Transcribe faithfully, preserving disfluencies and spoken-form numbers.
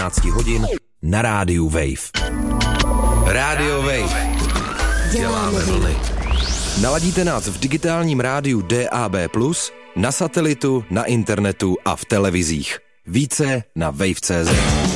dvanáct hodin na rádiu Wave. Rádio Wave. Děláme vlny. Naladíte nás v digitálním rádiu D A B plus, na satelitu, na internetu a v televizích. Více na wave tečka cé zet.